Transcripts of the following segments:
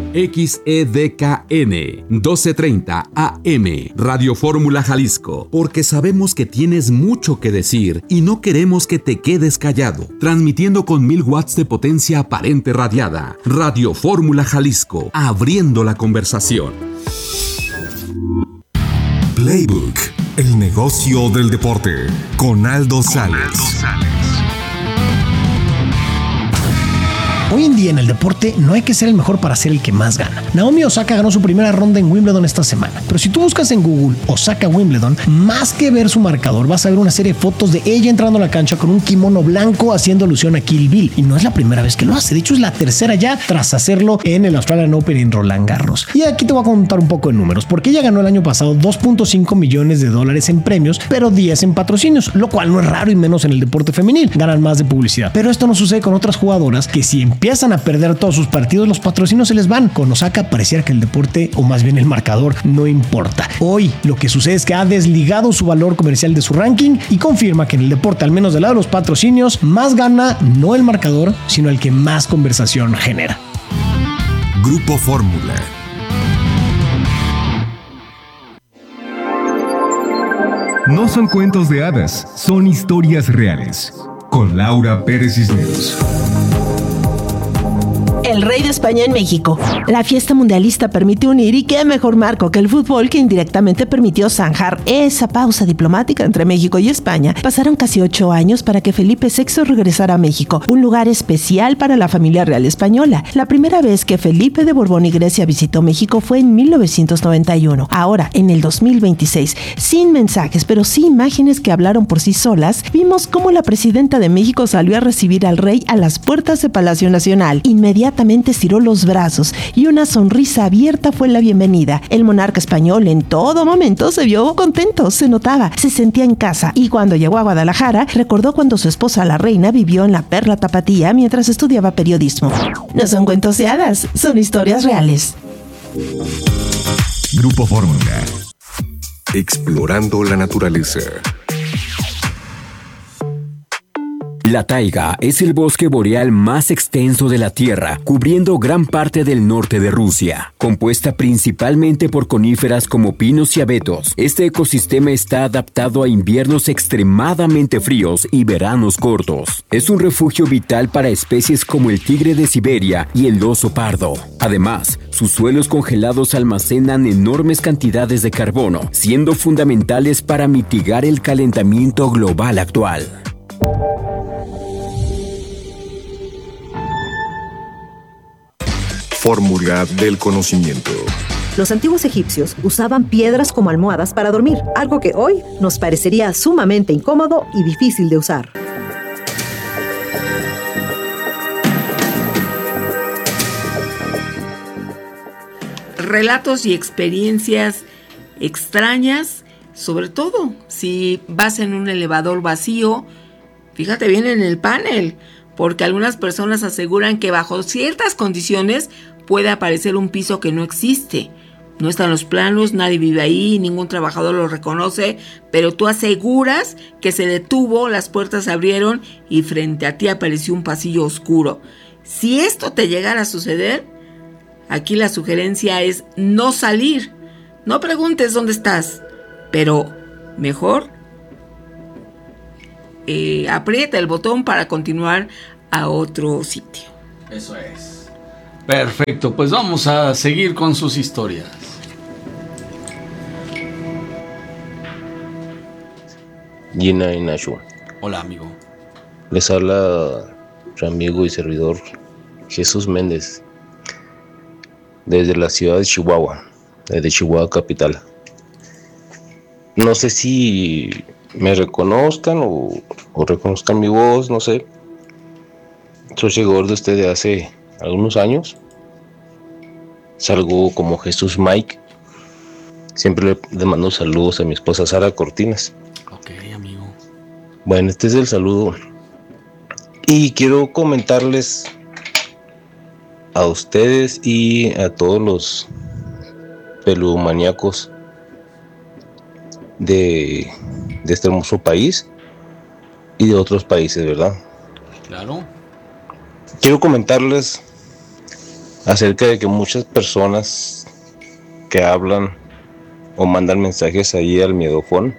XEDKN 1230 AM, Radio Fórmula Jalisco, porque sabemos que tienes mucho que decir y no queremos que te quedes callado. Transmitiendo con 1000 watts de potencia aparente radiada. Radio Fórmula Jalisco, abriendo la conversación. Playbook, el negocio del deporte, con Aldo Sales. Hoy en día en el deporte no hay que ser el mejor para ser el que más gana. Naomi Osaka ganó su primera ronda en Wimbledon esta semana, pero si tú buscas en Google Osaka Wimbledon, más que ver su marcador, vas a ver una serie de fotos de ella entrando a la cancha con un kimono blanco haciendo alusión a Kill Bill. Y no es la primera vez que lo hace, de hecho es la tercera ya tras hacerlo en el Australian Open en Roland Garros. Y aquí te voy a contar un poco de números, porque ella ganó el año pasado $2.5 millones en premios, pero 10 en patrocinios, lo cual no es raro y menos en el deporte femenil, ganan más de publicidad. Pero esto no sucede con otras jugadoras que si empiezan a perder todos sus partidos, los patrocinios se les van. Con Osaka pareciera que el deporte, o más bien el marcador, no importa. Hoy lo que sucede es que ha desligado su valor comercial de su ranking y confirma que en el deporte, al menos del lado de los patrocinios, más gana no el marcador, sino el que más conversación genera. Grupo Fórmula. No son cuentos de hadas, son historias reales. Con Laura Pérez Cisneros. El rey de España en México. La fiesta mundialista permitió unir, y qué mejor marco que el fútbol, que indirectamente permitió zanjar esa pausa diplomática entre México y España. Pasaron casi 8 años para que Felipe VI regresara a México, un lugar especial para la familia real española. La primera vez que Felipe de Borbón y Grecia visitó México fue en 1991. Ahora, en el 2026, sin mensajes, pero sí imágenes que hablaron por sí solas, vimos cómo la presidenta de México salió a recibir al rey a las puertas de Palacio Nacional. Inmediatamente estiró los brazos y una sonrisa abierta fue la bienvenida. El monarca español en todo momento se vio contento, se notaba, se sentía en casa, y cuando llegó a Guadalajara recordó cuando su esposa la reina vivió en la Perla Tapatía mientras estudiaba periodismo. No son cuentos de hadas, son historias reales. Grupo Fórmula. Explorando la naturaleza. La taiga es el bosque boreal más extenso de la Tierra, cubriendo gran parte del norte de Rusia. Compuesta principalmente por coníferas como pinos y abetos, este ecosistema está adaptado a inviernos extremadamente fríos y veranos cortos. Es un refugio vital para especies como el tigre de Siberia y el oso pardo. Además, sus suelos congelados almacenan enormes cantidades de carbono, siendo fundamentales para mitigar el calentamiento global actual. Fórmula del conocimiento. Los antiguos egipcios usaban piedras como almohadas para dormir, algo que hoy nos parecería sumamente incómodo y difícil de usar. Relatos y experiencias extrañas, sobre todo si vas en un elevador vacío. Fíjate bien en el panel, porque algunas personas aseguran que bajo ciertas condiciones puede aparecer un piso que no existe. No están los planos, nadie vive ahí, ningún trabajador lo reconoce, pero tú aseguras que se detuvo, las puertas se abrieron y frente a ti apareció un pasillo oscuro. Si esto te llegara a suceder, aquí la sugerencia es no salir. No preguntes dónde estás, pero mejor aprieta el botón para continuar a otro sitio. Eso es. Perfecto, pues vamos a seguir con sus historias. Gina y Nacho. Hola, amigo. Les habla su amigo y servidor Jesús Méndez, desde la ciudad de Chihuahua, desde Chihuahua capital. No sé si me reconozcan o reconozcan mi voz, no sé. Soy seguidor de ustedes de hace algunos años. Salgo como Jesús Mike. Siempre le mando saludos a mi esposa Sara Cortines. Ok, amigo. Bueno, este es el saludo. Y quiero comentarles a ustedes y a todos los peludomaníacos de este hermoso país y de otros países, ¿verdad? Claro. Quiero comentarles acerca de que muchas personas que hablan o mandan mensajes ahí al miedofón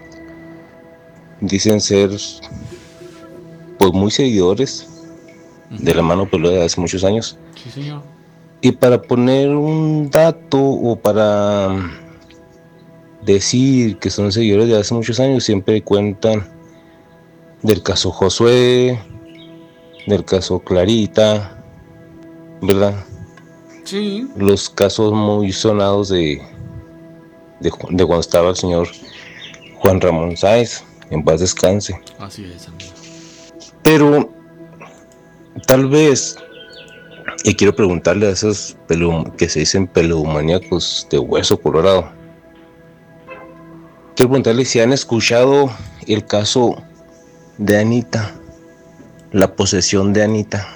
dicen ser pues muy seguidores de la mano peluda de hace muchos años. Sí, señor. Y para poner un dato o para decir que son seguidores de hace muchos años, siempre cuentan del caso Josué, del caso Clarita, ¿verdad? Sí. Los casos muy sonados de cuando estaba el señor Juan Ramón Sáenz, en paz descanse. Así es, amigo. Pero tal vez, y quiero preguntarle a esos que se dicen peludomaníacos de hueso colorado, quiero preguntarle si han escuchado el caso de Anita, la posesión de Anita.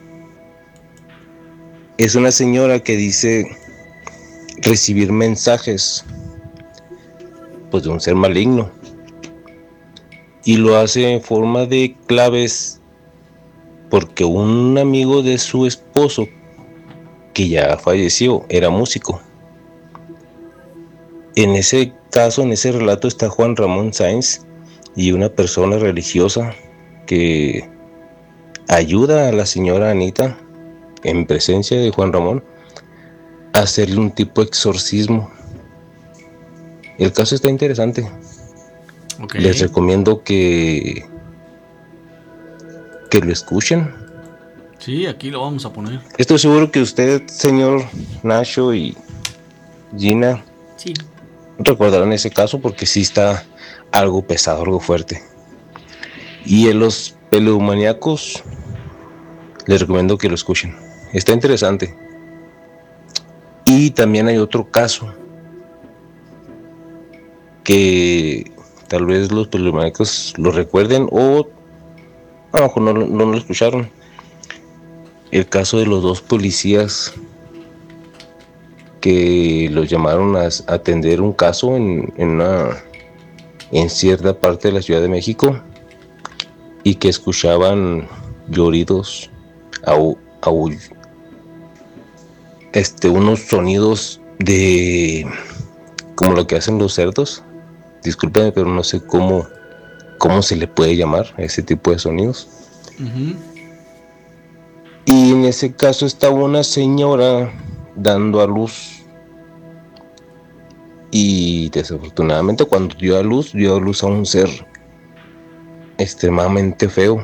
Es una señora que dice recibir mensajes pues de un ser maligno, y lo hace en forma de claves porque un amigo de su esposo, que ya falleció, era músico. En ese caso, en ese relato, está Juan Ramón Sáenz y una persona religiosa que ayuda a la señora Anita, en presencia de Juan Ramón, a hacerle un tipo de exorcismo. El caso está interesante. Okay. Les recomiendo que lo escuchen. Sí, aquí lo vamos a poner. Estoy seguro que usted, señor Nacho y Gina, sí, recordarán ese caso porque sí está algo pesado, algo fuerte. Y en los peludomaníacos les recomiendo que lo escuchen. Está interesante. Y también hay otro caso que tal vez los peludomaníacos lo recuerden o a lo mejor no lo escucharon. El caso de los dos policías que los llamaron a atender un caso en cierta parte de la Ciudad de México y que escuchaban lloridos, unos sonidos de como lo que hacen los cerdos. Discúlpenme, pero no sé cómo se le puede llamar a ese tipo de sonidos. Uh-huh. Y en ese caso estaba una señora dando a luz. Y desafortunadamente cuando dio a luz a un ser extremadamente feo.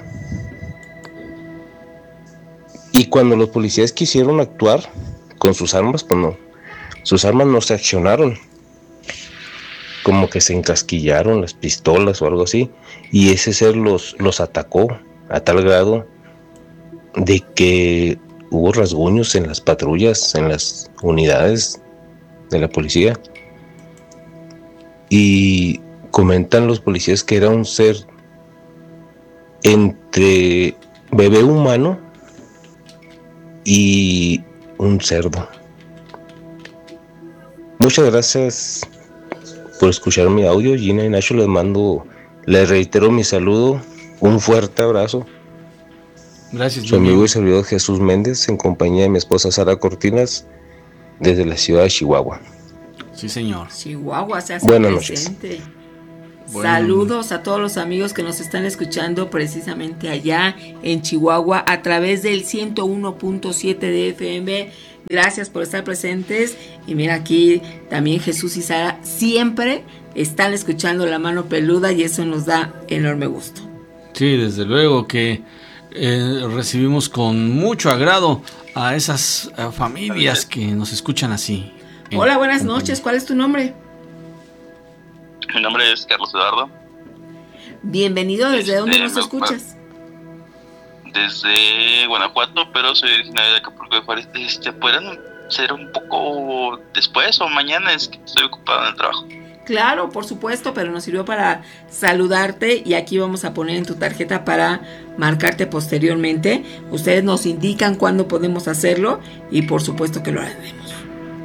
Y cuando los policías quisieron actuar con sus armas, pues no. Sus armas no se accionaron. Como que se encasquillaron las pistolas o algo así. Y ese ser los atacó a tal grado de que hubo rasguños en las patrullas, en las unidades de la policía. Y comentan los policías que era un ser entre bebé humano y un cerdo. Muchas gracias por escuchar mi audio. Gina y Nacho, les reitero mi saludo, un fuerte abrazo. Gracias, su amigo y servidor Jesús Méndez, en compañía de mi esposa Sara Cortinas, desde la ciudad de Chihuahua. Sí, señor. Chihuahua se hace Buenas presente. Noches. Saludos a todos los amigos que nos están escuchando precisamente allá en Chihuahua a través del 101.7 de FM. Gracias por estar presentes. Y mira, aquí también Jesús y Sara siempre están escuchando La Mano Peluda y eso nos da enorme gusto. Sí, desde luego que recibimos con mucho agrado a esas familias que nos escuchan así. Hola, buenas noches. ¿Cuál es tu nombre? Mi nombre es Carlos Eduardo. Bienvenido. ¿Desde dónde nos escuchas? Desde Guanajuato, pero soy originario de Acapulco de Juárez. ¿Pueden ser un poco después o mañana? Es que estoy ocupado en el trabajo. Claro, por supuesto, pero nos sirvió para saludarte y aquí vamos a poner en tu tarjeta para marcarte posteriormente. Ustedes nos indican cuándo podemos hacerlo y por supuesto que lo haremos.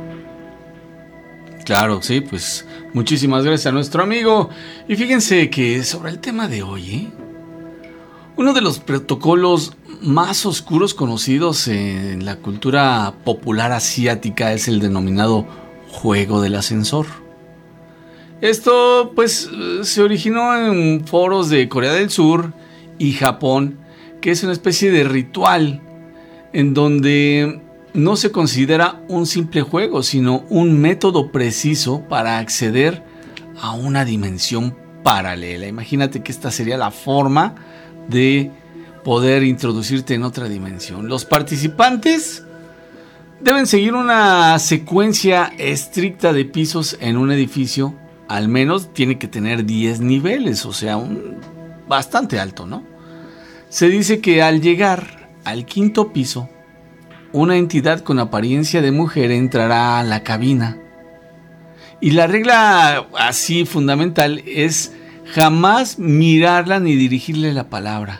Claro, sí, pues muchísimas gracias a nuestro amigo. Y fíjense que sobre el tema de hoy, uno de los protocolos más oscuros conocidos en la cultura popular asiática es el denominado juego del ascensor. Esto pues se originó en foros de Corea del Sur y Japón, que es una especie de ritual en donde no se considera un simple juego, sino un método preciso para acceder a una dimensión paralela. Imagínate que esta sería la forma de poder introducirte en otra dimensión. Los participantes deben seguir una secuencia estricta de pisos en un edificio. Al menos tiene que tener 10 niveles, o sea, bastante alto, ¿no? Se dice que al llegar al 5º piso, una entidad con apariencia de mujer entrará a la cabina. Y la regla así fundamental es jamás mirarla ni dirigirle la palabra.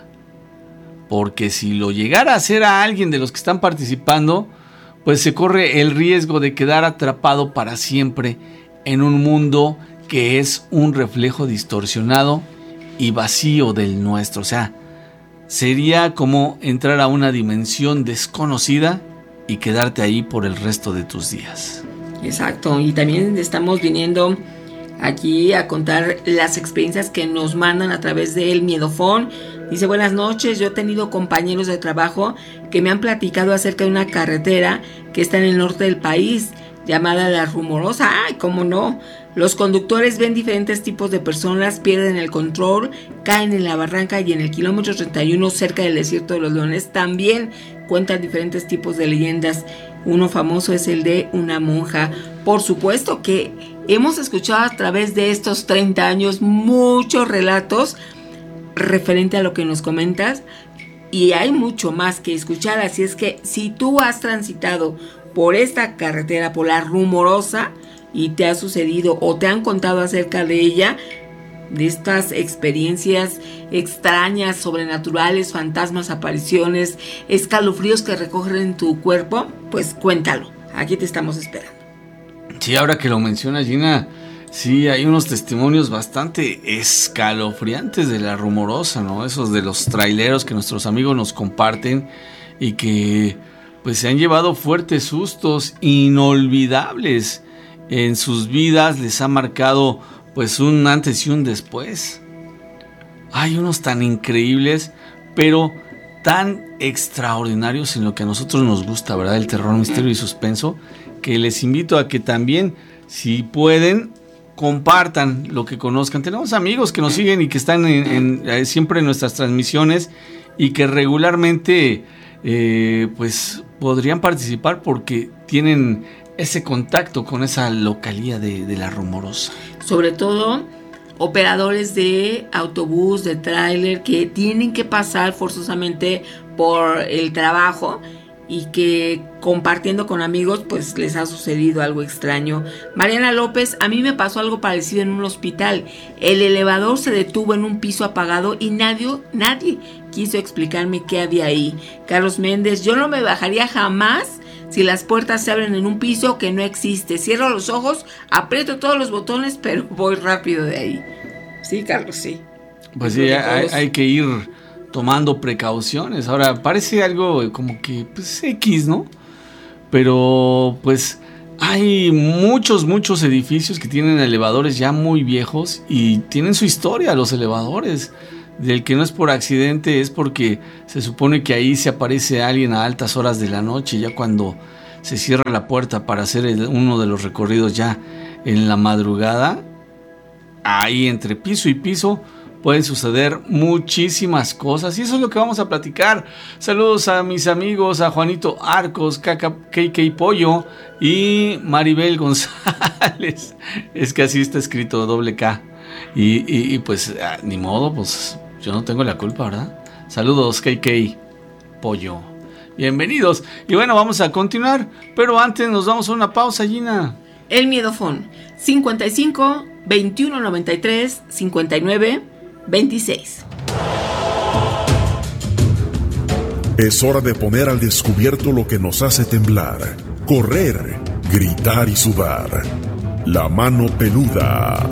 Porque si lo llegara a hacer a alguien de los que están participando, pues se corre el riesgo de quedar atrapado para siempre en un mundo que es un reflejo distorsionado y vacío del nuestro. O sea, sería como entrar a una dimensión desconocida y quedarte ahí por el resto de tus días. Exacto, y también estamos viniendo aquí a contar las experiencias que nos mandan a través del Miedofón. Dice: buenas noches, yo he tenido compañeros de trabajo que me han platicado acerca de una carretera que está en el norte del país, llamada La Rumorosa. ¡Ay, cómo no! Los conductores ven diferentes tipos de personas, pierden el control, caen en la barranca, y en el kilómetro 31, cerca del desierto de los Leones, también cuentan diferentes tipos de leyendas. Uno famoso es el de una monja. Por supuesto que hemos escuchado a través de estos 30 años muchos relatos referente a lo que nos comentas, y hay mucho más que escuchar. Así es que si tú has transitado por esta carretera, por La Rumorosa, y te ha sucedido o te han contado acerca de ella, de estas experiencias extrañas, sobrenaturales, fantasmas, apariciones, escalofríos que recorren tu cuerpo, pues cuéntalo, aquí te estamos esperando. Sí, ahora que lo menciona Gina, sí, hay unos testimonios bastante escalofriantes de La Rumorosa, ¿no? Esos de los traileros que nuestros amigos nos comparten y que pues se han llevado fuertes sustos inolvidables en sus vidas, les ha marcado pues un antes y un después. Hay unos tan increíbles, pero tan extraordinarios en lo que a nosotros nos gusta, ¿verdad? El terror, misterio y suspenso, que les invito a que también, si pueden, compartan lo que conozcan. Tenemos amigos que nos siguen y que están siempre en nuestras transmisiones y que regularmente pues podrían participar porque tienen ese contacto con esa localía de La Rumorosa. Sobre todo operadores de autobús, de tráiler, que tienen que pasar forzosamente por el trabajo y que compartiendo con amigos pues les ha sucedido algo extraño. Mariana López: a mí me pasó algo parecido en un hospital. El elevador se detuvo en un piso apagado y nadie quiso explicarme qué había ahí. Carlos Méndez: yo no me bajaría jamás si las puertas se abren en un piso que no existe. Cierro los ojos, aprieto todos los botones, pero voy rápido de ahí. Sí, Carlos, sí. Pues sí, hay que ir tomando precauciones. Ahora, parece algo como que pues X, ¿no? Pero pues hay muchos edificios que tienen elevadores ya muy viejos y tienen su historia los elevadores. Del que no es por accidente, es porque se supone que ahí se aparece alguien a altas horas de la noche, ya cuando se cierra la puerta para hacer uno de los recorridos ya en la madrugada. Ahí entre piso y piso pueden suceder muchísimas cosas y eso es lo que vamos a platicar. Saludos a mis amigos, a Juanito Arcos, KK Pollo y Maribel González. Es que así está escrito, doble K. Y pues ni modo, pues yo no tengo la culpa, ¿verdad? Saludos, KK Pollo. Bienvenidos. Y bueno, vamos a continuar, pero antes nos damos a una pausa, Gina. El Miedofón, 55 21 93 59 26. Es hora de poner al descubierto lo que nos hace temblar, correr, gritar y sudar. La mano peluda.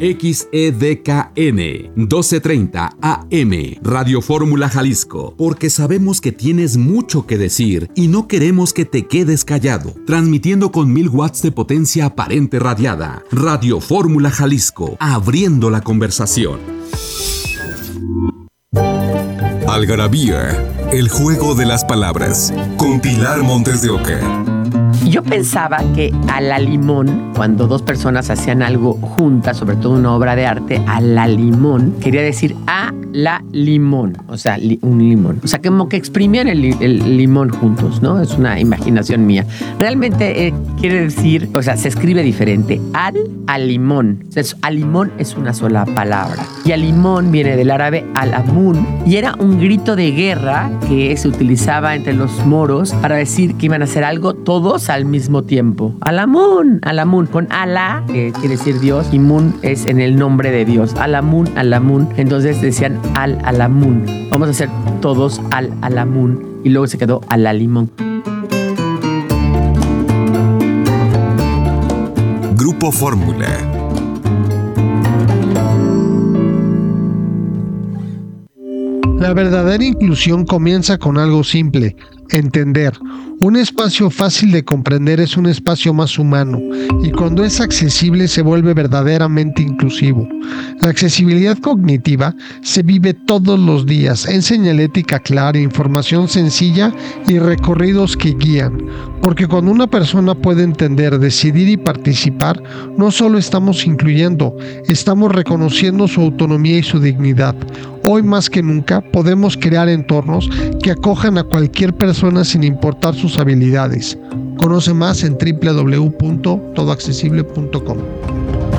XEDKN 1230 AM, Radio Fórmula Jalisco, porque sabemos que tienes mucho que decir y no queremos que te quedes callado. Transmitiendo con 1000 watts de potencia aparente radiada. Radio Fórmula Jalisco, abriendo la conversación. Algarabía, el juego de las palabras, con Pilar Montes de Oca. Yo pensaba que a la limón, cuando dos personas hacían algo juntas, sobre todo una obra de arte, a la limón, quería decir a la limón, o sea, un limón. O sea, como que exprimían el limón juntos, ¿no? Es una imaginación mía. Realmente quiere decir, o sea, se escribe diferente. Al limón. O sea, al limón es una sola palabra. Y al limón viene del árabe al-amun, y era un grito de guerra que se utilizaba entre los moros para decir que iban a hacer algo todos al mismo tiempo. Al-amun, al-amun. Con Alá, que quiere decir Dios, y Mun es en el nombre de Dios. Al-amun, al-amun. Entonces decían al-amun. Vamos a hacer todos al-amun. Y luego se quedó al-limón. Grupo Fórmula. La verdadera inclusión comienza con algo simple: entender. Un espacio fácil de comprender es un espacio más humano, y cuando es accesible se vuelve verdaderamente inclusivo. La accesibilidad cognitiva se vive todos los días en señalética clara, información sencilla y recorridos que guían. Porque cuando una persona puede entender, decidir y participar, no solo estamos incluyendo, estamos reconociendo su autonomía y su dignidad. Hoy más que nunca podemos crear entornos que acojan a cualquier persona sin importar sus habilidades. Conoce más en www.todoaccesible.com.